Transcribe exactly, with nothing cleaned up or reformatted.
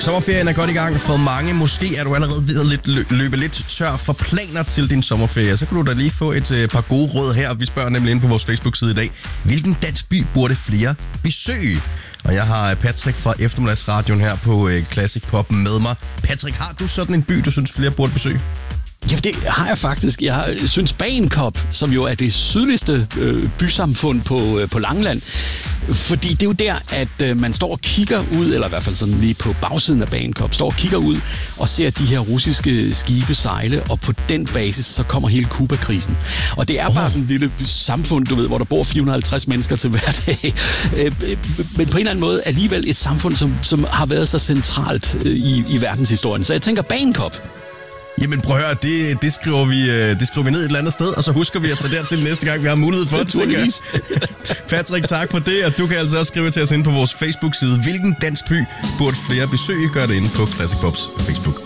Sommerferien er godt i gang for mange. Måske er du allerede ved at lidt, løbe lidt tør for planer til din sommerferie. Så kan du da lige få et øh, par gode råd her. Vi spørger nemlig inde på vores Facebook-side i dag. Hvilken dansk by burde flere besøge? Og jeg har Patrick fra Eftermiddagsradioen her på øh, Classic Pop med mig. Patrick, har du sådan en by, du synes flere burde besøge? Ja, det har jeg faktisk. Jeg synes Bagenkop, som jo er det sydligste øh, bysamfund på, øh, på Langeland, fordi det er jo der, at øh, man står og kigger ud, eller i hvert fald sådan lige på bagsiden af Bagenkop, står og kigger ud og ser de her russiske skibe sejle, og på den basis, så kommer hele Kuba-krisen. Og det er oh. bare sådan et lille samfund, du ved, hvor der bor fire hundrede og halvtreds mennesker til hver dag. Øh, men på en eller anden måde alligevel et samfund, som, som har været så centralt øh, i, i verdenshistorien. Så jeg tænker Bagenkop. Jamen prøv at høre, det, det, skriver vi, det skriver vi ned et eller andet sted, og så husker vi at tage dertil næste gang, vi har mulighed for det. Patrick, tak for det, og du kan altså også skrive til os inde på vores Facebook-side. Hvilken dansk by burde flere besøge? Gør det inde på Classic Pops Facebook.